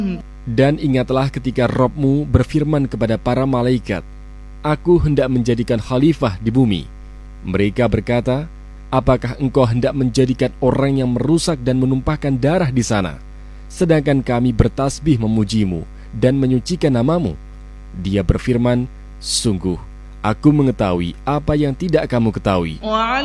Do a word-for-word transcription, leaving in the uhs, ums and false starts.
Dan ingatlah ketika Rabb-mu berfirman kepada para malaikat, Aku hendak menjadikan khalifah di bumi. Mereka berkata, Apakah engkau hendak menjadikan orang yang merusak dan menumpahkan darah di sana, sedangkan kami bertasbih memujimu dan menyucikan namamu? Dia berfirman, Sungguh, aku mengetahui apa yang tidak kamu ketahui.